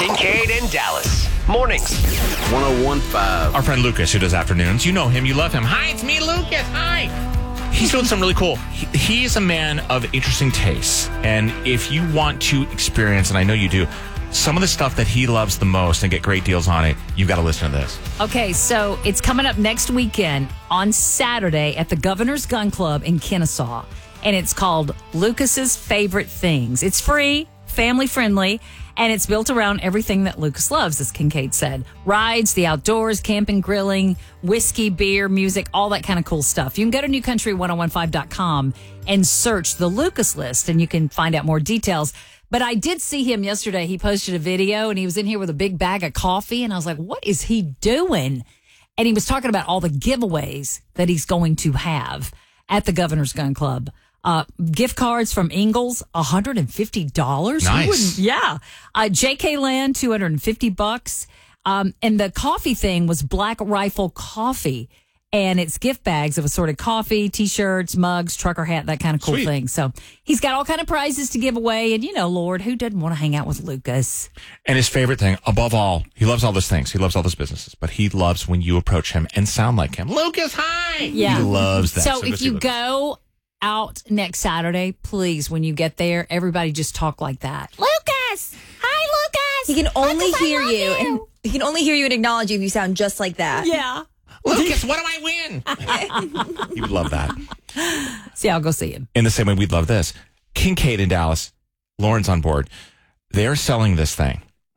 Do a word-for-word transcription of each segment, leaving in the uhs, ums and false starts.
Kincaid and Dallas. Mornings. one oh one point five. Our friend Lucas, who does afternoons, you know him, you love him. Hi, it's me, Lucas. Hi. He's doing something really cool. He, he's a man of interesting tastes. And if you want to experience, and I know you do, some of the stuff that he loves the most and get great deals on it, you've got to listen to this. Okay, so it's coming up next weekend on Saturday at the Governor's Gun Club in Kennesaw. And it's called Lucas's Favorite Things. It's free, family friendly, and it's built around everything that Lucas loves, as Kincaid said. Rides, the outdoors, camping, grilling, whiskey, beer, music, all that kind of cool stuff. You can go to new country ten fifteen dot com and search the Lucas list, and you can find out more details. But I did see him yesterday. He posted a video, and he was in here with a big bag of coffee, and I was like, what is he doing? And he was talking about all the giveaways that he's going to have at the Governor's Gun Club. Uh, gift cards from Ingles, one hundred fifty dollars. Nice. Yeah. Uh, J K Land, two hundred fifty bucks. Um, and the coffee thing was Black Rifle Coffee. And it's gift bags of assorted coffee, T-shirts, mugs, trucker hat, that kind of cool Sweet. thing. So he's got all kind of prizes to give away. And, you know, Lord, who doesn't want to hang out with Lucas? And his favorite thing, above all, he loves all those things. He loves all those businesses. But he loves when you approach him and sound like him. Lucas, hi! Yeah. He loves that. So, go if see you Lucas. go out next Saturday, please, when you get there, everybody just talk like that. Lucas! Hi, Lucas! He can only Lucas, I hear love you, and he can only hear you and acknowledge you if you sound just like that. Yeah. Lucas, what do I win? He would love that. See, I'll go see him. In the same way, we'd love this. Kincaid in Dallas, Lauren's on board. They're selling this thing.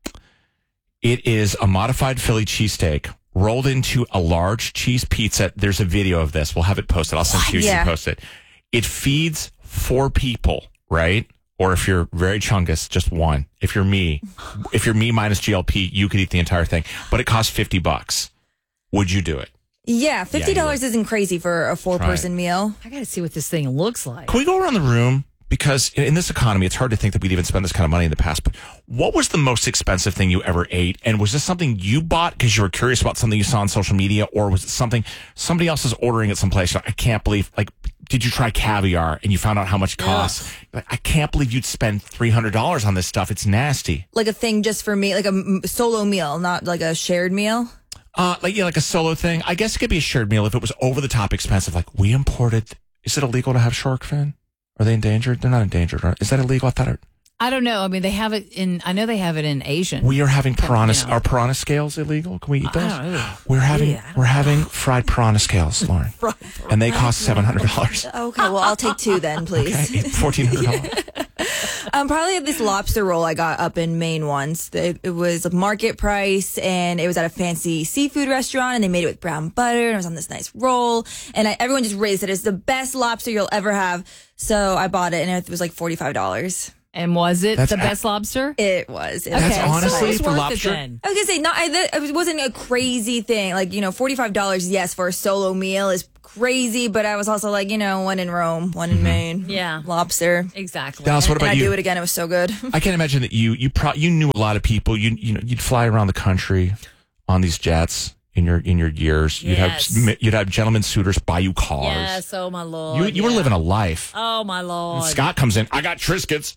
It is a modified Philly cheesesteak rolled into a large cheese pizza. There's a video of this. We'll have it posted. I'll send it to you. You Yeah. can post it. It feeds four people, right? Or if you're very chungus, just one. If you're me, if you're me minus G L P, you could eat the entire thing. But it costs fifty bucks. Would you do it? Yeah, fifty dollars would. isn't crazy for a four-person meal. I got to see what this thing looks like. Can we go around the room? Because in this economy, it's hard to think that we'd even spend this kind of money in the past. But what was the most expensive thing you ever ate? And was this something you bought because you were curious about something you saw on social media? Or was it something somebody else is ordering at some place? I can't believe, like, did you try caviar and you found out how much it costs? Like, I can't believe you'd spend three hundred dollars on this stuff. It's nasty. Like a thing just for me, like a m- solo meal, not like a shared meal. Uh, like, yeah, like a solo thing. I guess it could be a shared meal if it was over the top expensive. Like, we imported, is it illegal to have shark fin? Are they endangered? They're not endangered, right? Is that illegal? I thought it. I don't know. I mean, they have it in, I know they have it in Asian. We are having piranha. You know. Are piranha scales illegal? Can we eat those? I don't know. We're having Yeah, I don't we're having fried piranha scales, Lauren, and they cost seven hundred dollars. Okay, well, I'll take two then, please. Okay, fourteen hundred dollars. Um, probably this lobster roll I got up in Maine once. It, it was market price, and it was at a fancy seafood restaurant, and they made it with brown butter, and it was on this nice roll. And I, everyone just raised it. It's the best lobster you'll ever have. So I bought it, and it was like forty-five dollars. And was it That's the a- best lobster? It was. It Okay, was That's honestly so it was for worth lobster. It then. I was gonna say, not. I, that, it wasn't a crazy thing. Like, you know, forty-five dollars, yes, for a solo meal is crazy. But I was also like, you know, one in Rome, one in Maine. Yeah. Lobster. Exactly. Dallas, what And about I you? do it again. It was so good. I can't imagine that you you pro- you knew a lot of people. You you know you'd fly around the country on these jets in your in your years. You'd Yes. have you'd have gentlemen suitors buy you cars. Yes, oh my Lord. You you were yeah. living a life. Oh my Lord. And Scott comes in. I got Triscuits.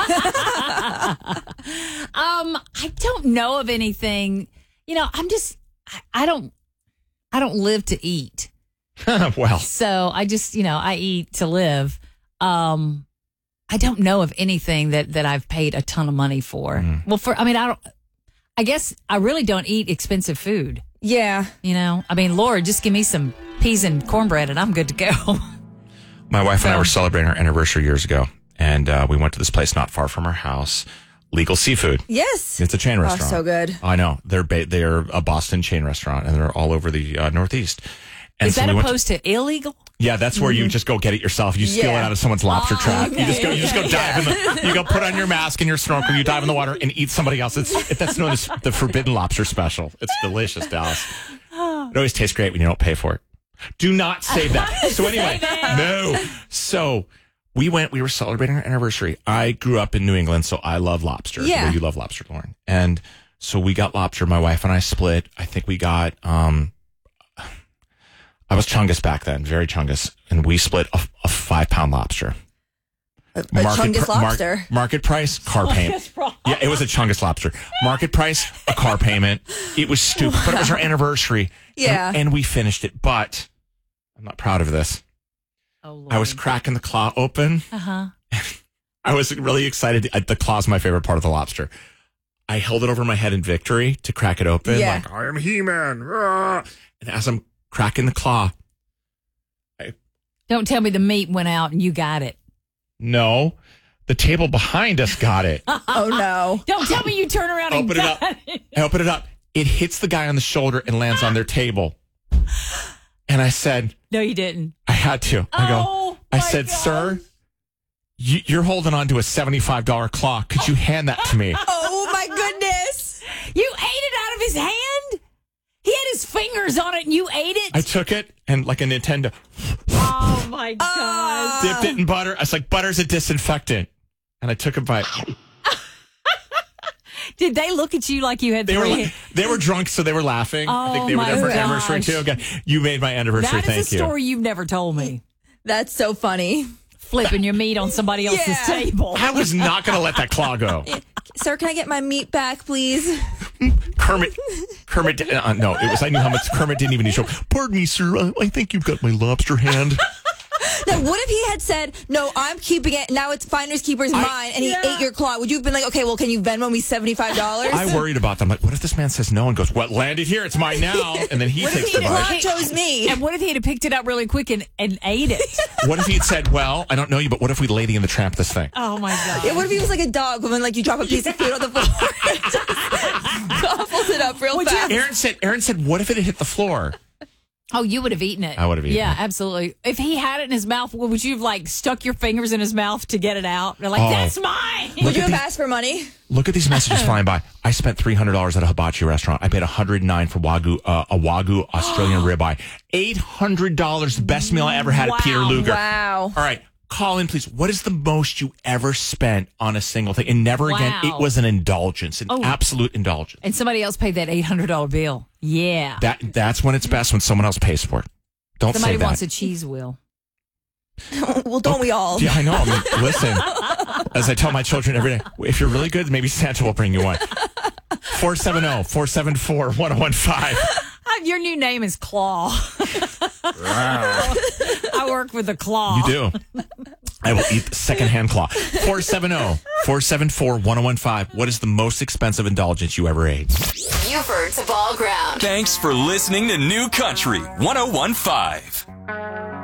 Um, I don't know of anything. You know, I'm just, I, I don't, I don't live to eat. Well, So I just, you know, I eat to live. Um, I don't know of anything that that I've paid a ton of money for. Well, for, I mean, I don't. I guess I really don't eat expensive food. Yeah. You know, I mean, Lord, just give me some peas and cornbread, and I'm good to go. my wife and I So- were celebrating our anniversary years ago, and uh, we went to this place not far from our house. Legal Seafood. Yes. It's a chain Oh, restaurant. so good. I know they're ba- they're a Boston chain restaurant, and they're all over the uh, Northeast. And Is so that we went to- opposed to illegal? Yeah, that's where you just go get it yourself. You steal it Yeah. out of someone's lobster Oh, trap. You just go, you just go okay. dive in the. You go put on your mask and your snorkel. You dive in the water and eat somebody else. It's that's known as the forbidden lobster special. It's delicious, Dallas. It always tastes great when you don't pay for it. Do not say that. So anyway, no. So we went. We were celebrating our anniversary. I grew up in New England, so I love lobster. Yeah. Well, you love lobster, Lauren. And so we got lobster. My wife and I split. I think we got. um I was chungus back then, very chungus, and we split a, a five pound lobster. A, a Chungus pr- mar- lobster. market price, car payment. Yeah, it was a Chungus lobster. Market price, a car payment. It was stupid, but it was our anniversary. Yeah. And, and we finished it, but I'm not proud of this. Oh, Lord. I was cracking the claw open. Uh-huh. I was really excited. The claw's my favorite part of the lobster. I held it over my head in victory to crack it open. Yeah. Like, I am He-Man. Rah. And as I'm cracking the claw, I, Don't tell me the meat went out and you got it. no, the table behind us got it. Oh, no. Don't tell me you turn around and Open it up. got it. I open it up. It hits the guy on the shoulder and lands on their table. And I said, No, you didn't. I had to. I go, Oh, I my said, God. sir, you, you're holding on to a seventy-five dollars claw. Could you hand that to me? Oh, my goodness. You ate it out of his hand? He had his fingers on it and you ate it? I took it and like a Nintendo, Oh, my God. dipped it in butter. I was like, butter's a disinfectant. And I took a bite. Did they look at you like you had They were three? la- they were drunk, so they were laughing. I think Oh, they were there my for anniversary gosh. too. Okay. You made my anniversary. That Thank is a you. story you've never told me. That's so funny. Flipping your meat on somebody else's Yeah. table. I was not going to let that claw go. Sir, can I get my meat back, please? Kermit, Kermit, di- uh, no, it was, I knew how much Kermit didn't even need to show. Pardon me, sir. I, I think you've got my lobster hand. Now, what if he had said, no, I'm keeping it. Now it's Finders Keepers I- mine, and he Yeah. ate your claw. Would you have been like, okay, well, can you Venmo me seventy-five dollars? I worried about them. Like, what if this man says no and goes, what, landed here? It's mine now. And then he What if takes he the did bite. not chose me? And what if he had picked it up really quick and, and ate it? What if he had said, well, I don't know you, but what if we Lady and the Tramp this thing? Oh, my God. Yeah, what if he was like a dog when like you drop a piece of food on the floor and just gobbles it up real Would you- fast? Aaron said, Aaron said, what if it had hit the floor? Oh, you would have eaten it. I would have eaten yeah, it. absolutely. If he had it in his mouth, would you have like stuck your fingers in his mouth to get it out? They're like, Oh. that's mine. Would Look you at have the- asked for money? Look at these messages flying by. I spent three hundred dollars at a hibachi restaurant. I paid one hundred nine for Wagyu, uh, a Wagyu Australian ribeye. eight hundred dollars, the best meal I ever had Wow. at Peter Luger. Wow. All right, call in, please. What is the most you ever spent on a single thing? And never again, Wow. it was an indulgence, an Oh. absolute indulgence. And somebody else paid that eight hundred dollars bill. Yeah. That That's when it's best, when someone else pays for it. Don't Somebody say that. wants a cheese wheel. Well, don't we all? Yeah, I know. I mean, listen, as I tell my children every day, if you're really good, maybe Santa will bring you one. four seven zero, four seven four, one zero one five. Uh, Your new name is Claw. I work with the Claw. You do. I will eat the secondhand claw. four seven zero, four seven four, one zero one five. What is the most expensive indulgence you ever ate? Buford to Ball Ground. Thanks for listening to New Country one oh one five.